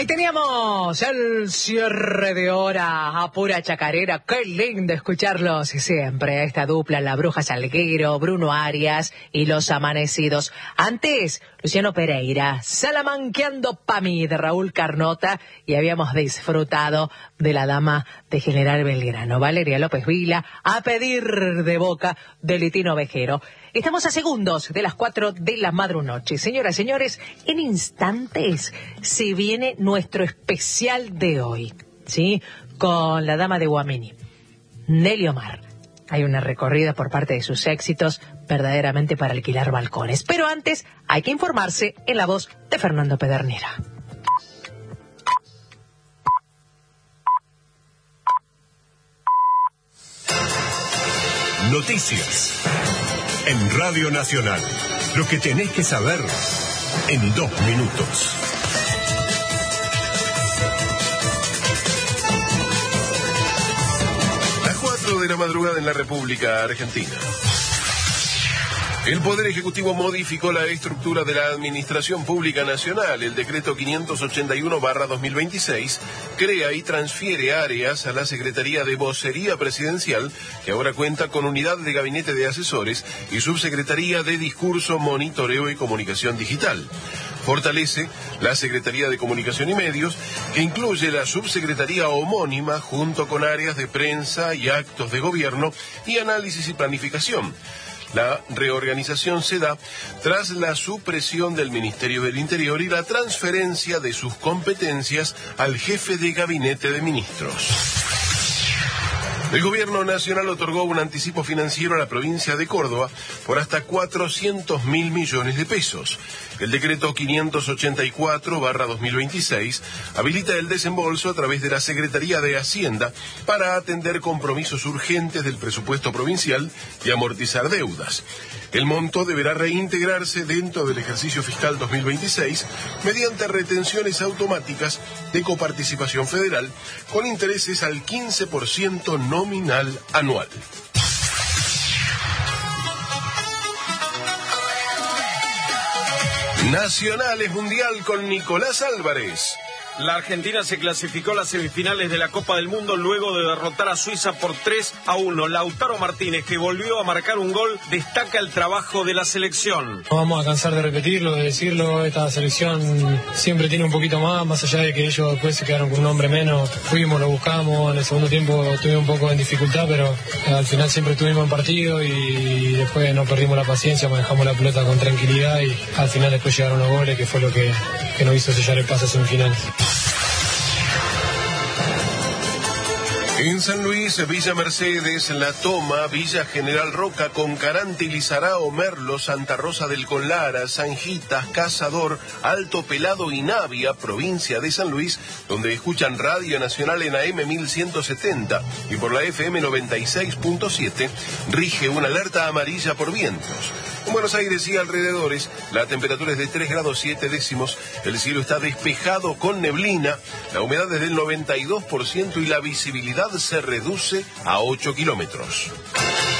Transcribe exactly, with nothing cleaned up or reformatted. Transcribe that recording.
Ahí teníamos el cierre de hora a pura chacarera. Qué lindo escucharlos siempre. Esta dupla, la Bruja Salguero, Bruno Arias y Los Amanecidos. Antes, Luciano Pereira, Salamanqueando pa' mí, de Raúl Carnota. Y habíamos disfrutado de la dama de General Belgrano, Valeria López Vila, a pedir de boca de Litino Vejero. Estamos a segundos de las cuatro de la madrunoche. Señoras y señores, en instantes se viene nuestro especial de hoy, ¿sí? Con la dama de Guamini, Nelly Omar. Hay una recorrida por parte de sus éxitos verdaderamente para alquilar balcones. Pero antes hay que informarse en la voz de Fernando Pedernera. Noticias en Radio Nacional. Lo que tenés que saber en dos minutos. Las cuatro de la madrugada en la República Argentina. El Poder Ejecutivo modificó la estructura de la Administración Pública Nacional. El decreto quinientos ochenta y uno barra dos mil veintiséis crea y transfiere áreas a la Secretaría de Vocería Presidencial, que ahora cuenta con unidad de gabinete de asesores y subsecretaría de Discurso, Monitoreo y Comunicación Digital. Fortalece la Secretaría de Comunicación y Medios, que incluye la subsecretaría homónima junto con áreas de prensa y actos de gobierno y análisis y planificación. La reorganización se da tras la supresión del Ministerio del Interior y la transferencia de sus competencias al jefe de gabinete de ministros. El gobierno nacional otorgó un anticipo financiero a la provincia de Córdoba por hasta cuatrocientos mil millones de pesos. El decreto quinientos ochenta y cuatro barra dos mil veintiséis habilita el desembolso a través de la Secretaría de Hacienda para atender compromisos urgentes del presupuesto provincial y amortizar deudas. El monto deberá reintegrarse dentro del ejercicio fiscal dos mil veintiséis mediante retenciones automáticas de coparticipación federal con intereses al quince por ciento nominal anual. Nacionales Mundial con Nicolás Álvarez. La Argentina se clasificó a las semifinales de la Copa del Mundo luego de derrotar a Suiza por tres a uno. Lautaro Martínez, que volvió a marcar un gol, destaca el trabajo de la selección. No vamos a cansar de repetirlo, de decirlo. Esta selección siempre tiene un poquito más, más allá de que ellos después se quedaron con un hombre menos. Fuimos, lo buscamos, en el segundo tiempo tuvimos un poco de dificultad, pero al final siempre estuvimos en partido y después no perdimos la paciencia, manejamos la pelota con tranquilidad y al final después llegaron los goles, que fue lo que, que nos hizo sellar el pase a semifinales. En San Luis, Villa Mercedes, La Toma, Villa General Roca, Concarante, Lizarao, Merlo, Santa Rosa del Conlara, Sanjitas, Cazador, Alto Pelado y Navia, provincia de San Luis, donde escuchan Radio Nacional en A M mil ciento setenta y por la F M noventa y seis punto siete, rige una alerta amarilla por vientos. En Buenos Aires y alrededores, la temperatura es de tres grados siete décimos, el cielo está despejado con neblina, la humedad es del noventa y dos por ciento y la visibilidad se reduce a ocho kilómetros.